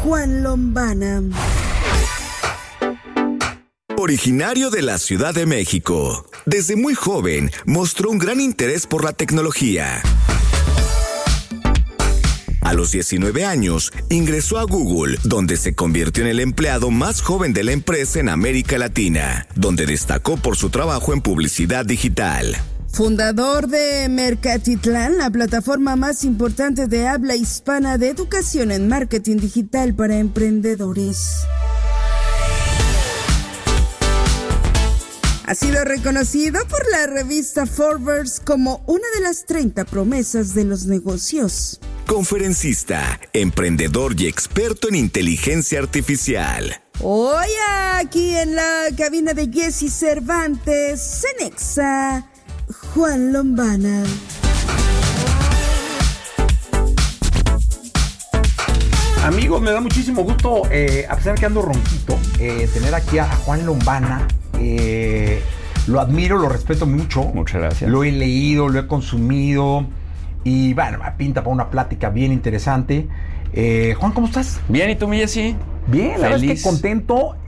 Juan Lombana. Originario de la Ciudad de México, desde muy joven mostró un gran interés por la tecnología. A los 19 años, ingresó a Google, donde se convirtió en el empleado más joven de la empresa en América Latina, donde destacó por su trabajo en publicidad digital. Fundador de Mercatitlán, la plataforma más importante de habla hispana de educación en marketing digital para emprendedores. Ha sido reconocido por la revista Forbes como una de las 30 promesas de los negocios. Conferencista, emprendedor y experto en inteligencia artificial. Hoy aquí en la cabina de Jessy Cervantes, Cenexa, Juan Lombana. Amigos, me da muchísimo gusto, a pesar de que ando ronquito, tener aquí a Juan Lombana. Lo admiro, lo respeto mucho. Muchas gracias. Lo he leído, lo he consumido. Y bueno, me pinta para una plática bien interesante. Juan, ¿cómo estás? Bien, ¿y tú, mi Jessy? Bien, la verdad es que contento.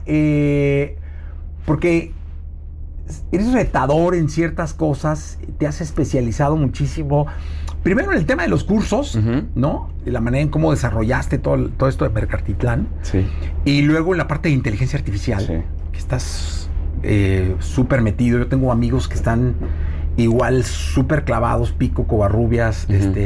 Porque eres retador en ciertas cosas. Te has especializado muchísimo. Primero en el tema de los cursos, ¿no? De la manera en cómo desarrollaste todo esto de Mercatitlán. Sí. Y luego en la parte de inteligencia artificial. Sí. Que estás súper metido. Yo tengo amigos que están igual súper clavados, Pico, Covarrubias,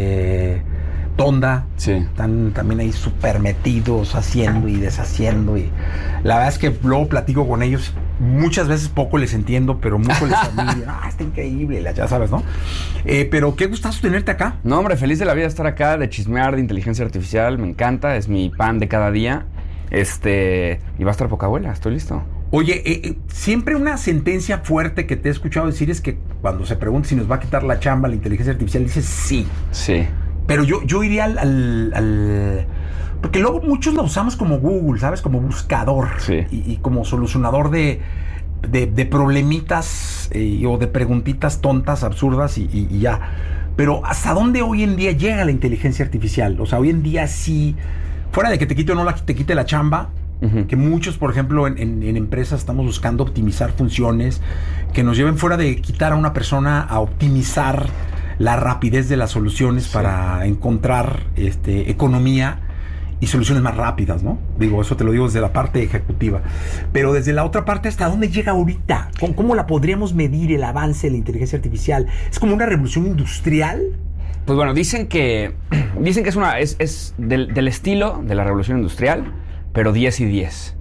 Tonda. Sí. Están también ahí súper metidos, haciendo y deshaciendo. Y la verdad es que luego platico con ellos. Muchas veces poco les entiendo, pero mucho les admiro. Está increíble, ya sabes, ¿no? Pero qué gustazo tenerte acá. No, hombre, feliz de la vida estar acá, de chismear de inteligencia artificial. Me encanta, es mi pan de cada día. Y va a estar poca abuela, estoy listo. Oye, siempre una sentencia fuerte que te he escuchado decir es que cuando se pregunta si nos va a quitar la chamba la inteligencia artificial, dices sí. Sí. Pero yo iría al porque luego muchos lo usamos como Google, ¿sabes? Como buscador. Sí. Y como solucionador de problemitas o de preguntitas tontas, absurdas y ya. Pero ¿hasta dónde hoy en día llega la inteligencia artificial? O sea, hoy en día sí, fuera de que te quite o no te quite la chamba, que muchos, por ejemplo, en empresas estamos buscando optimizar funciones que nos lleven fuera de quitar a una persona a optimizar la rapidez de las soluciones para encontrar economía y soluciones más rápidas, ¿no? Digo, eso te lo digo desde la parte ejecutiva. Pero desde la otra parte, ¿hasta dónde llega ahorita? ¿Cómo la podríamos medir el avance de la inteligencia artificial? ¿Es como una revolución industrial? Pues bueno, dicen que es del estilo de la revolución industrial, pero 10 y 10.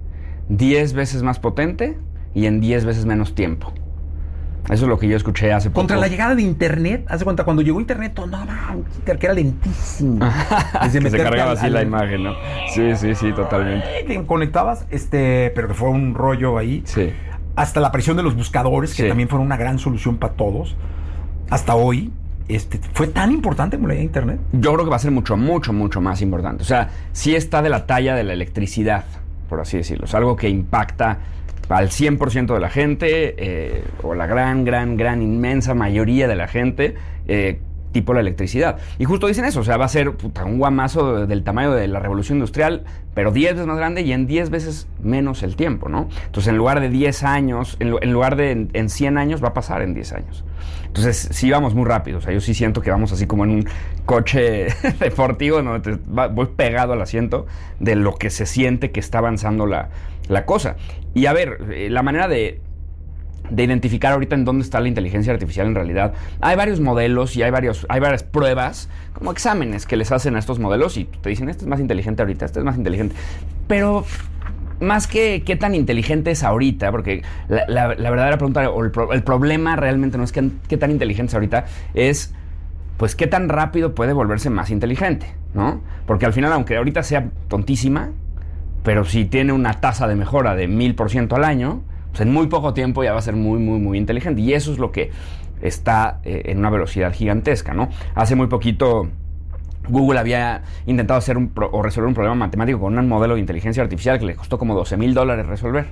10 veces más potente y en 10 veces menos tiempo. Eso es lo que yo escuché hace poco. Contra la llegada de Internet, haz de cuenta, cuando llegó Internet, todo, que era lentísimo. Desde que se cargaba así la imagen, ¿no? Sí, totalmente. Que conectabas, pero que fue un rollo ahí. Sí. Hasta la aparición de los buscadores, que también fueron una gran solución para todos. Hasta hoy, ¿fue tan importante como la idea de Internet? Yo creo que va a ser mucho, mucho, mucho más importante. O sea, sí está de la talla de la electricidad, por así decirlo. Es algo que impacta al 100% de la gente, o la gran, inmensa mayoría de la gente, tipo la electricidad. Y justo dicen eso, o sea, va a ser un guamazo del tamaño de la revolución industrial, pero 10 veces más grande y en 10 veces menos el tiempo, ¿no? Entonces, en lugar de 10 años, en lugar de en 100 años, va a pasar en 10 años. Entonces, sí vamos muy rápido. O sea, yo sí siento que vamos así como en un coche deportivo, ¿no? Voy pegado al asiento de lo que se siente que está avanzando la cosa. Y a ver, la manera de identificar ahorita en dónde está la inteligencia artificial en realidad. Hay varios modelos y hay varias pruebas, como exámenes que les hacen a estos modelos y te dicen, este es más inteligente ahorita, este es más inteligente. Pero más que qué tan inteligente es ahorita, porque la verdadera pregunta o el problema realmente no es qué tan inteligente es ahorita, es pues qué tan rápido puede volverse más inteligente, ¿no? Porque al final, aunque ahorita sea tontísima, pero si tiene una tasa de mejora de 1000% al año, pues en muy poco tiempo ya va a ser muy, muy, muy inteligente. Y eso es lo que está en una velocidad gigantesca, ¿no? Hace muy poquito Google había intentado hacer resolver un problema matemático con un modelo de inteligencia artificial que le costó como $12,000 resolver.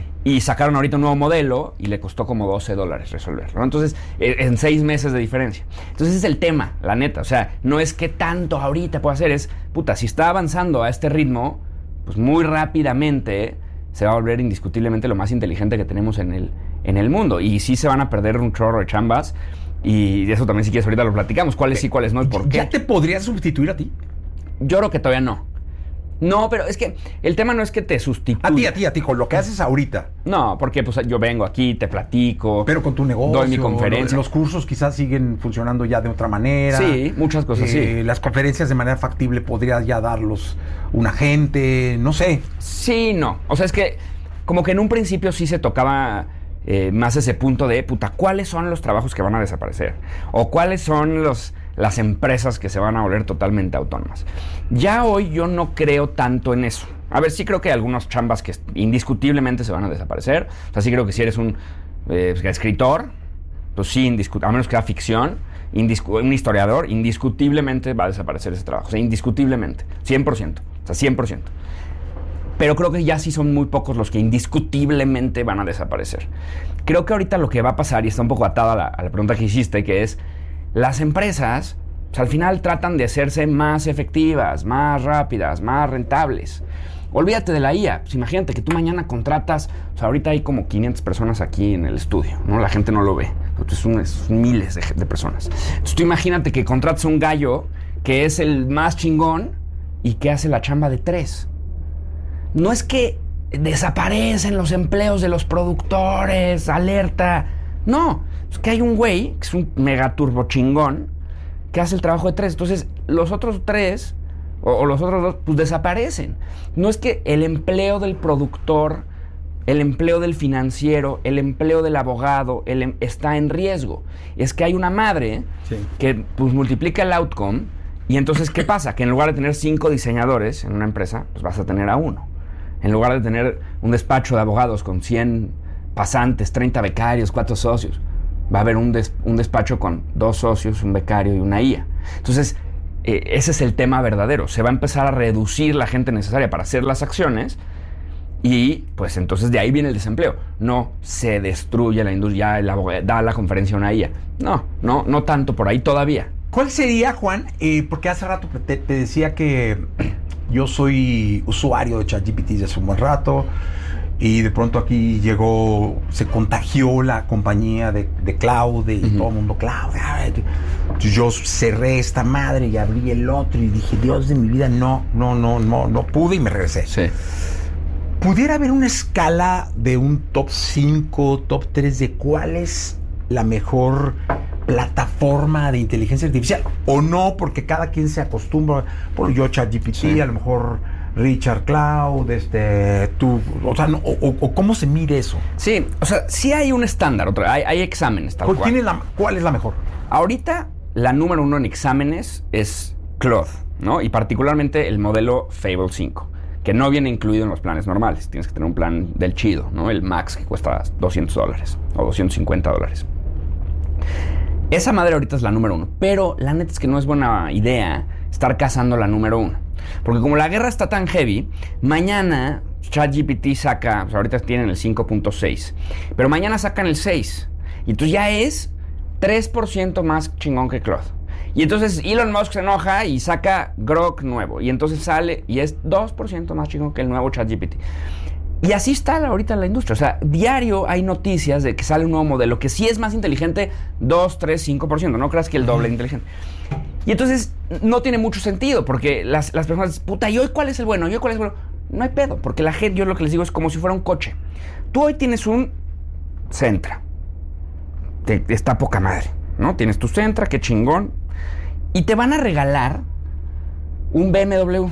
Y sacaron ahorita un nuevo modelo y le costó como $12 resolverlo, ¿no? Entonces, en 6 meses de diferencia. Entonces, ese es el tema, la neta. O sea, no es que tanto ahorita puede hacer, es, si está avanzando a este ritmo, pues muy rápidamente se va a volver indiscutiblemente lo más inteligente que tenemos en el mundo. Y sí se van a perder un chorro de chambas. Y eso también, si quieres, ahorita lo platicamos. ¿Cuáles sí, cuáles no y por qué? ¿Ya te podrías sustituir a ti? Yo creo que todavía no. No, pero es que el tema no es que te sustituya. A ti, con lo que haces ahorita. No, porque pues yo vengo aquí, te platico. Pero con tu negocio. Doy mi conferencia. Los cursos quizás siguen funcionando ya de otra manera. Sí, muchas cosas, sí. Las conferencias de manera factible podrías ya darlos un agente, no sé. Sí, no. O sea, es que como que en un principio sí se tocaba más ese punto de, ¿cuáles son los trabajos que van a desaparecer? O ¿cuáles son las empresas que se van a volver totalmente autónomas? Ya hoy yo no creo tanto en eso. A ver, sí creo que hay algunas chambas que indiscutiblemente se van a desaparecer. O sea, sí creo que si eres un escritor, pues sí, a menos que sea ficción, un historiador, indiscutiblemente va a desaparecer ese trabajo. O sea, indiscutiblemente, 100%. O sea, 100%. Pero creo que ya sí son muy pocos los que indiscutiblemente van a desaparecer. Creo que ahorita lo que va a pasar, y está un poco atado a la pregunta que hiciste, que es, las empresas, pues al final tratan de hacerse más efectivas, más rápidas, más rentables. Olvídate de la IA. Pues imagínate que tú mañana contratas, o sea, ahorita hay como 500 personas aquí en el estudio, ¿no? La gente no lo ve. Es miles de personas. Entonces tú imagínate que contratas un gallo que es el más chingón y que hace la chamba de 3. No es que desaparecen los empleos de los productores, alerta. No, es que hay un güey, que es un mega turbo chingón, que hace el trabajo de 3. Entonces, los otros 3, o los otros 2, pues desaparecen. No es que el empleo del productor, el empleo del financiero, el empleo del abogado, está en riesgo. Es que hay una madre que pues multiplica el outcome, y entonces, ¿qué pasa? Que en lugar de tener 5 diseñadores en una empresa, pues vas a tener a 1. En lugar de tener un despacho de abogados con 100 pasantes, 30 becarios, 4 socios, va a haber un despacho con 2 socios, un becario y una IA. Entonces, ese es el tema verdadero. Se va a empezar a reducir la gente necesaria para hacer las acciones y, pues, entonces de ahí viene el desempleo. No se destruye la industria, el abogado da la conferencia a una IA. No tanto por ahí todavía. ¿Cuál sería, Juan? Porque hace rato te decía que yo soy usuario de ChatGPT desde hace un buen rato y de pronto aquí se contagió la compañía de cloud y todo el mundo cloud. Yo cerré esta madre y abrí el otro y dije, Dios de mi vida, no pude y me regresé. Sí. ¿Pudiera haber una escala de un top 5, top 3 de cuál es la mejor plataforma de inteligencia artificial? ¿O no? Porque cada quien se acostumbra. Por yo ChatGPT, sí. A lo mejor Richard Cloud, tú, o sea, no, o cómo se mide eso. Sí, o sea, sí hay un estándar, hay exámenes, tal cual. ¿Cuál es la mejor? Ahorita, la número 1 en exámenes es Claude, ¿no? Y particularmente el modelo Fable 5, que no viene incluido en los planes normales. Tienes que tener un plan del chido, ¿no? El Max, que cuesta $200 o $250. Esa madre ahorita es la número 1, pero la neta es que no es buena idea estar cazando la número 1. Porque como la guerra está tan heavy, mañana ChatGPT saca, pues ahorita tienen el 5.6, pero mañana sacan el 6. Y entonces ya es 3% más chingón que Claude. Y entonces Elon Musk se enoja y saca Grok nuevo. Y entonces sale y es 2% más chingón que el nuevo ChatGPT. Y así está ahorita la industria. O sea, diario hay noticias de que sale un nuevo modelo que sí es más inteligente, 2, 3, 5%. No creas que el doble inteligente. Y entonces no tiene mucho sentido porque las personas, puta, ¿y hoy cuál es el bueno? ¿Y hoy cuál es el bueno? No hay pedo, porque la gente, yo lo que les digo es como si fuera un coche. Tú hoy tienes un Sentra. Está poca madre, ¿no? Tienes tu Sentra, qué chingón. Y te van a regalar un BMW.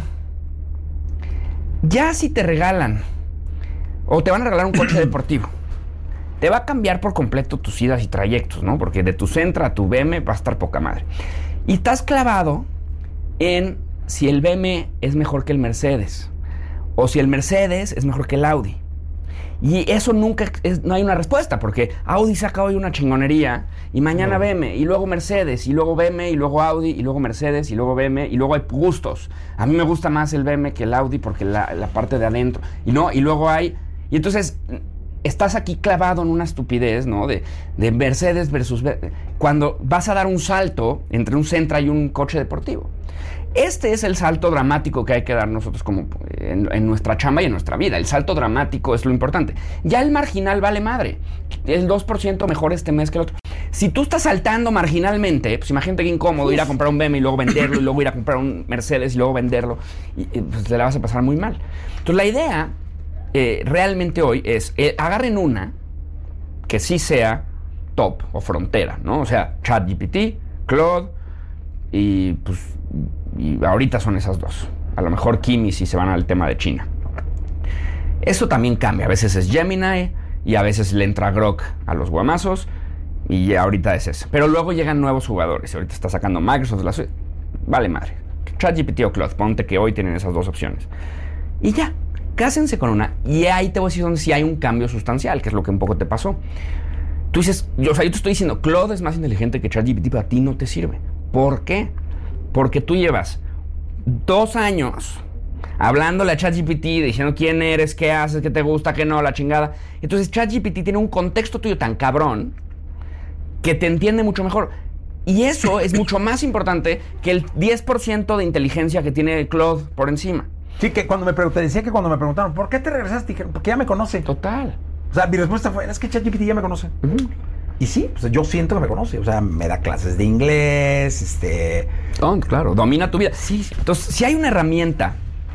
Ya si te regalan o te van a regalar un coche deportivo, te va a cambiar por completo tus idas y trayectos, ¿no? Porque de tu Sentra a tu BM va a estar poca madre. Y estás clavado en si el BM es mejor que el Mercedes o si el Mercedes es mejor que el Audi. Y eso no hay una respuesta, porque Audi saca hoy una chingonería y mañana BM, y luego Mercedes, y luego BM, y luego Audi, y luego Mercedes, y luego BM, y luego hay gustos. A mí me gusta más el BM que el Audi porque la parte de adentro. Y luego hay... Y entonces estás aquí clavado en una estupidez, ¿no? De Mercedes versus... Cuando vas a dar un salto entre un Sentra y un coche deportivo. Este es el salto dramático que hay que dar nosotros como en nuestra chamba y en nuestra vida. El salto dramático es lo importante. Ya el marginal vale madre. El 2% mejor este mes que el otro. Si tú estás saltando marginalmente, pues imagínate qué incómodo ir a comprar un BMW y luego venderlo, y luego ir a comprar un Mercedes y luego venderlo, y pues te la vas a pasar muy mal. Entonces la idea realmente hoy es agarren una que sí sea top o frontera, ¿no? O sea, ChatGPT, Claude y pues y ahorita son esas dos. A lo mejor Kimi si se van al tema de China. Eso también cambia. A veces es Gemini y a veces le entra Grok a los guamazos y ahorita es eso. Pero luego llegan nuevos jugadores. Ahorita está sacando Microsoft la suite. Vale madre. ChatGPT o Claude. Ponte que hoy tienen esas dos opciones. Y ya. Cásense con una. Y ahí te voy a decir donde sí hay un cambio sustancial, que es lo que un poco te pasó. Tú dices, yo te estoy diciendo, Claude es más inteligente que ChatGPT, pero a ti no te sirve. ¿Por qué? Porque tú llevas 2 años hablándole a ChatGPT, diciendo quién eres, qué haces, qué te gusta, qué no, la chingada. Entonces ChatGPT tiene un contexto tuyo tan cabrón que te entiende mucho mejor. Y eso es mucho más importante que el 10% de inteligencia que tiene Claude por encima. Sí, que cuando me preguntaron, ¿por qué te regresaste? Dije, porque ya me conoce. Total. O sea, mi respuesta fue, es que ChatGPT ya me conoce. Uh-huh. Y sí, pues yo siento que me conoce. O sea, me da clases de inglés, claro, domina tu vida. Sí. Entonces, si hay una herramienta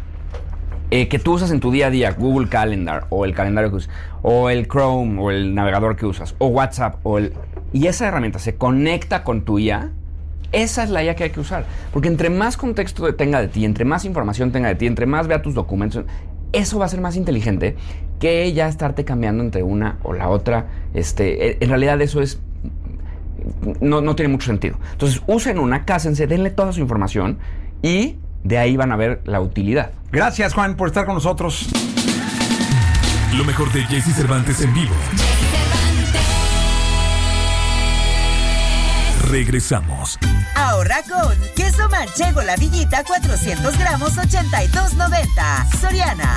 que tú usas en tu día a día, Google Calendar, o el calendario que usas, o el Chrome, o el navegador que usas, o WhatsApp, y esa herramienta se conecta con tu IA, esa es la IA que hay que usar. Porque entre más contexto tenga de ti, entre más información tenga de ti, entre más vea tus documentos, eso va a ser más inteligente que ya estarte cambiando entre una o la otra. En realidad eso es... No tiene mucho sentido. Entonces, usen una, cásense, denle toda su información y de ahí van a ver la utilidad. Gracias, Juan, por estar con nosotros. Lo mejor de Jesse Cervantes en vivo. Regresamos. Ahorra con queso manchego La Villita 400 gramos, $82.90. Soriana.